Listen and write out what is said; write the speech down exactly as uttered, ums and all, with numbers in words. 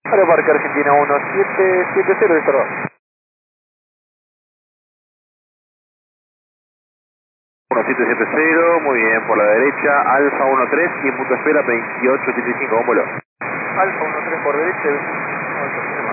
Aeroparque Argentina uno siete siete cero, descargado. uno siete siete cero, muy bien, por la derecha, Alfa uno tres, cien punto espera, veintiocho setenta y cinco, con vuelo. Alfa uno tres por derecha,